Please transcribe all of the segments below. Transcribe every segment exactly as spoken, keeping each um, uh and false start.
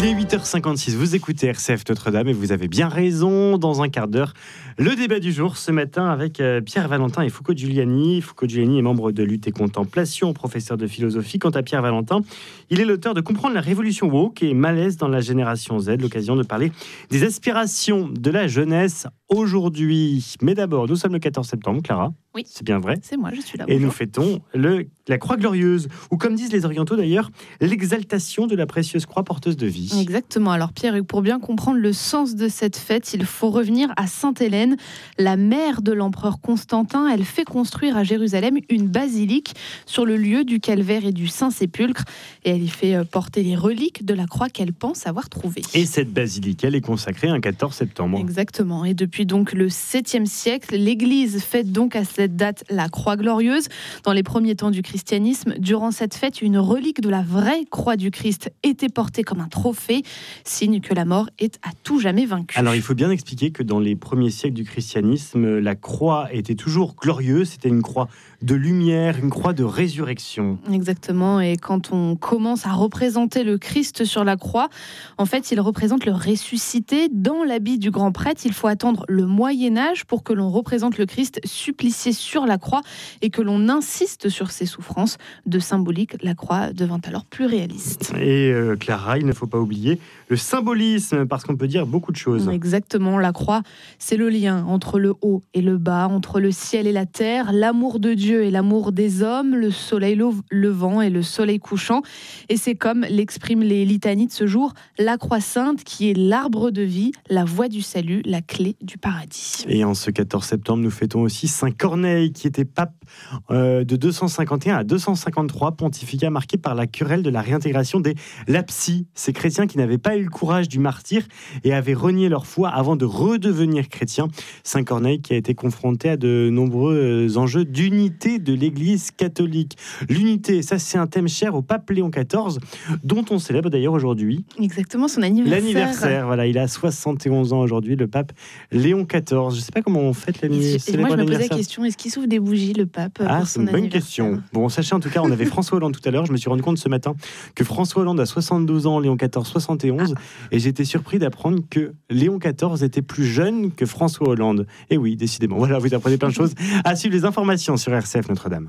Il est huit heures cinquante-six, vous écoutez R C F Notre-Dame et vous avez bien raison. Dans un quart d'heure, le débat du jour ce matin avec Pierre Valentin et Foucault Giuliani. Foucault Giuliani est membre de Lutte et Contemplation, professeur de philosophie. Quant à Pierre Valentin, il est l'auteur de Comprendre la révolution woke et malaise dans la génération Z. L'occasion de parler des aspirations de la jeunesse aujourd'hui. Mais d'abord, nous sommes le quatorze septembre, Clara. Oui, c'est bien vrai. C'est moi, je suis là. Et bonjour. nous fêtons le, la croix glorieuse, ou comme disent les orientaux d'ailleurs, l'exaltation de la précieuse croix porteuse de vie. Exactement. Alors Pierre, pour bien comprendre le sens de cette fête, il faut revenir à Sainte-Hélène, la mère de l'empereur Constantin. Elle fait construire à Jérusalem une basilique sur le lieu du calvaire et du Saint-Sépulcre, et elle y fait porter les reliques de la croix qu'elle pense avoir trouvée. Et cette basilique, elle est consacrée un quatorze septembre. Exactement. Et depuis donc le septième siècle, l'Église fête donc à cette date la croix glorieuse. Dans les premiers temps du christianisme, durant cette fête, une relique de la vraie croix du Christ était portée comme un trophée, signe que la mort est à tout jamais vaincue. Alors il faut bien expliquer que dans les premiers siècles du christianisme, la croix était toujours glorieuse, c'était une croix de lumière, une croix de résurrection. Exactement, et quand on commence à représenter le Christ sur la croix, en fait il représente le ressuscité. Dans l'habit du grand prêtre, il faut attendre le Moyen-Âge pour que l'on représente le Christ supplicié sur la croix et que l'on insiste sur ses souffrances. De symbolique, la croix devint alors plus réaliste. Et euh, Clara, il ne faut pas oublier le symbolisme, parce qu'on peut dire beaucoup de choses. Exactement, la croix, c'est le lien entre le haut et le bas, entre le ciel et la terre, l'amour de Dieu et l'amour des hommes, le soleil levant et le soleil couchant. Et c'est comme l'expriment les litanies de ce jour, la croix sainte qui est l'arbre de vie, la voie du salut, la clé du paradis. Et en ce quatorze septembre, nous fêtons aussi Saint Corneille, qui était pape euh, de deux cent cinquante et un à deux cent cinquante-trois, pontificat marqué par la querelle de la réintégration des lapsis, ces chrétiens qui n'avaient pas eu le courage du martyre et avaient renié leur foi avant de redevenir chrétiens. Saint Corneille qui a été confronté à de nombreux enjeux d'unité de l'Église catholique. L'unité, ça c'est un thème cher au pape Léon quatorze, dont on célèbre d'ailleurs aujourd'hui Exactement, son anniversaire. L'anniversaire, voilà, il a soixante et onze ans aujourd'hui, le pape Léon quatorze. Je ne sais pas comment on fête l'anniversaire. Moi je me posais la question, est-ce qu'il souffle des bougies le pape Ah, pour c'est son une bonne anniversaire? question. Bon, sachez en tout cas, on avait François Hollande tout à l'heure. Je me suis rendu compte ce matin que François Hollande a soixante-douze ans, Léon quatorze soixante et onze, ah. Et j'étais surpris d'apprendre que Léon quatorze était plus jeune que François Hollande. Et oui, décidément. Voilà, vous apprenez plein de choses. À suivre les informations sur R C F Notre-Dame.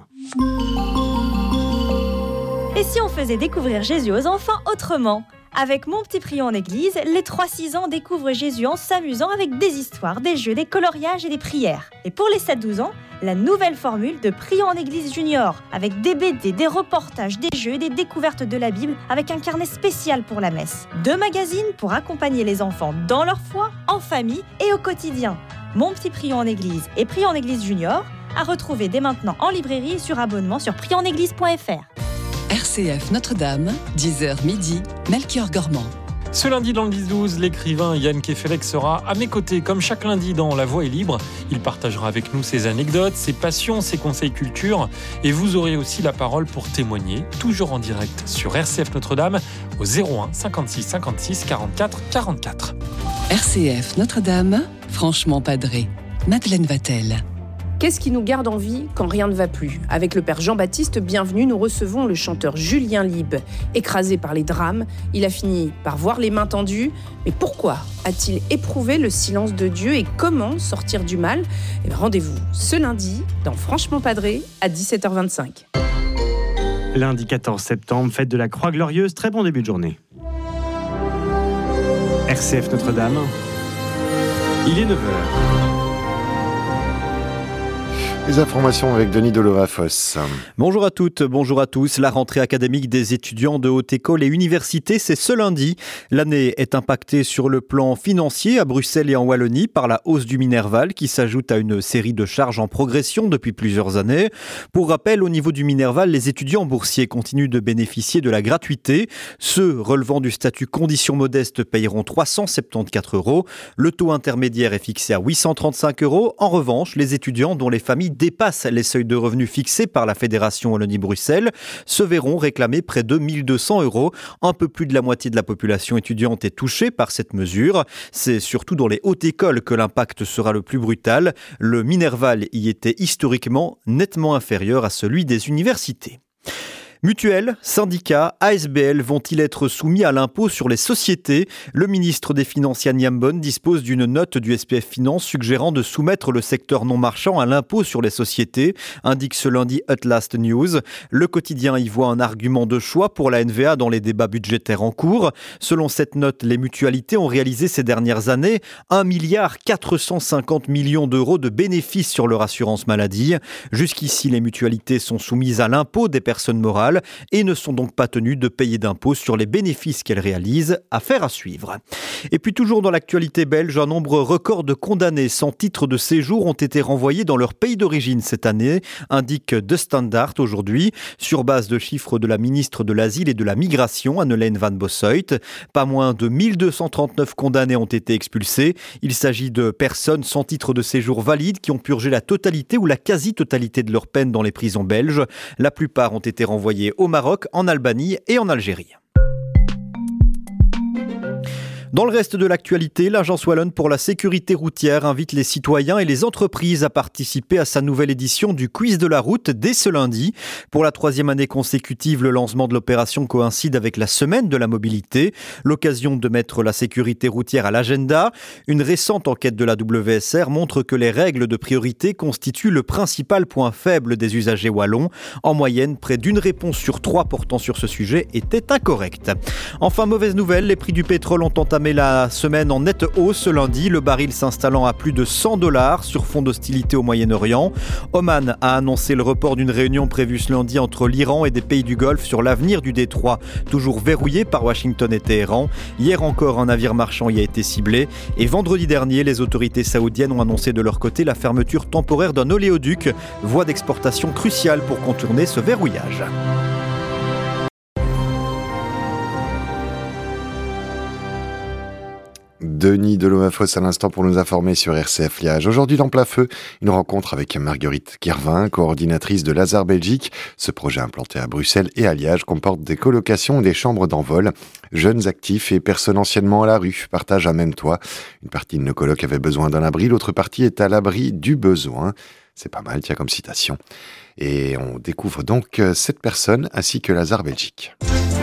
Et si on faisait découvrir Jésus aux enfants autrement ? Avec Mon Petit Prion en Église, les trois six ans découvrent Jésus en s'amusant avec des histoires, des jeux, des coloriages et des prières. Et pour les sept douze ans, la nouvelle formule de Prion en Église Junior, avec des B D, des reportages, des jeux et des découvertes de la Bible, avec un carnet spécial pour la messe. Deux magazines pour accompagner les enfants dans leur foi, en famille et au quotidien. Mon Petit Prion en Église et Prion en Église Junior, à retrouver dès maintenant en librairie et sur abonnement sur prion en église point f r. R C F Notre-Dame, dix heures midi, Melchior Gormand. Ce lundi dans le dix douze, l'écrivain Yann Kefelec sera à mes côtés, comme chaque lundi dans La Voix est libre. Il partagera avec nous ses anecdotes, ses passions, ses conseils culture. Et vous aurez aussi la parole pour témoigner, toujours en direct sur R C F Notre-Dame, au zéro un cinquante-six cinquante-six quarante-quatre quarante-quatre. R C F Notre-Dame, franchement padré. Madeleine Vatel. Qu'est-ce qui nous garde en vie quand rien ne va plus ? Avec le père Jean-Baptiste Bienvenu, nous recevons le chanteur Julien Lieb. Écrasé par les drames, il a fini par voir les mains tendues. Mais pourquoi a-t-il éprouvé le silence de Dieu et comment sortir du mal ? Et bien, rendez-vous ce lundi dans Franchement Padré à dix-sept heures vingt-cinq. Lundi quatorze septembre, fête de la Croix Glorieuse. Très bon début de journée. R C F Notre-Dame, il est neuf heures. Les informations avec Denis Delorafos. Bonjour à toutes, bonjour à tous. La rentrée académique des étudiants de haute école et université, c'est ce lundi. L'année est impactée sur le plan financier à Bruxelles et en Wallonie par la hausse du Minerval qui s'ajoute à une série de charges en progression depuis plusieurs années. Pour rappel, au niveau du Minerval, les étudiants boursiers continuent de bénéficier de la gratuité. Ceux relevant du statut condition modeste payeront trois cent soixante-quatorze euros. Le taux intermédiaire est fixé à huit cent trente-cinq euros. En revanche, les étudiants dont les familles dépassent les seuils de revenus fixés par la Fédération Wallonie-Bruxelles se verront réclamer près de mille deux cents euros. Un peu plus de la moitié de la population étudiante est touchée par cette mesure. C'est surtout dans les hautes écoles que l'impact sera le plus brutal. Le Minerval y était historiquement nettement inférieur à celui des universités. Mutuelles, syndicats, A S B L vont-ils être soumis à l'impôt sur les sociétés ? Le ministre des Finances Yann Yambon dispose d'une note du S P F Finance suggérant de soumettre le secteur non marchand à l'impôt sur les sociétés, indique ce lundi At Last News. Le quotidien y voit un argument de choix pour la N V A dans les débats budgétaires en cours. Selon cette note, les mutualités ont réalisé ces dernières années un milliard quatre cent cinquante millions d'euros de bénéfices sur leur assurance maladie. Jusqu'ici, les mutualités sont soumises à l'impôt des personnes morales et ne sont donc pas tenues de payer d'impôts sur les bénéfices qu'elles réalisent. Affaire à suivre. Et puis toujours dans l'actualité belge, un nombre record de condamnés sans titre de séjour ont été renvoyés dans leur pays d'origine cette année, indique De Standaard aujourd'hui, sur base de chiffres de la ministre de l'Asile et de la Migration, Anne-Hélène Van Bossoyt. Pas moins de mille deux cent trente-neuf condamnés ont été expulsés. Il s'agit de personnes sans titre de séjour valide qui ont purgé la totalité ou la quasi-totalité de leur peine dans les prisons belges. La plupart ont été renvoyés au Maroc, en Albanie et en Algérie. Dans le reste de l'actualité, l'Agence wallonne pour la sécurité routière invite les citoyens et les entreprises à participer à sa nouvelle édition du Quiz de la route dès ce lundi. Pour la troisième année consécutive, le lancement de l'opération coïncide avec la semaine de la mobilité, l'occasion de mettre la sécurité routière à l'agenda. Une récente enquête de la W S R montre que les règles de priorité constituent le principal point faible des usagers wallons. En moyenne, près d'une réponse sur trois portant sur ce sujet était incorrecte. Enfin, mauvaise nouvelle, les prix du pétrole ont entamé la semaine en nette hausse ce lundi, le baril s'installant à plus de cent dollars sur fond d'hostilité au Moyen-Orient. Oman a annoncé le report d'une réunion prévue ce lundi entre l'Iran et des pays du Golfe sur l'avenir du détroit, toujours verrouillé par Washington et Téhéran. Hier encore, un navire marchand y a été ciblé. Et vendredi dernier, les autorités saoudiennes ont annoncé de leur côté la fermeture temporaire d'un oléoduc, voie d'exportation cruciale pour contourner ce verrouillage. Denis Delomafoss à l'instant pour nous informer sur R C F Liège. Aujourd'hui dans Plat Feu, une rencontre avec Marguerite Guervin, coordinatrice de Lazare Belgique. Ce projet implanté à Bruxelles et à Liège comporte des colocations et des chambres d'envol. Jeunes actifs et personnes anciennement à la rue partagent un même toit. Une partie de nos colocs avait besoin d'un abri, l'autre partie est à l'abri du besoin. C'est pas mal, tiens, comme citation. Et on découvre donc cette personne ainsi que Lazare Belgique.